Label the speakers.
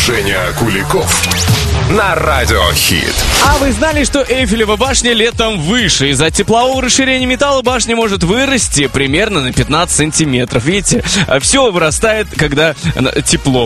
Speaker 1: Женя Куликов на Радиохит.
Speaker 2: А вы знали, что Эйфелева башня летом выше? Из-за теплового расширения металла башня может вырасти примерно на 15 сантиметров. Видите, все вырастает, когда тепло.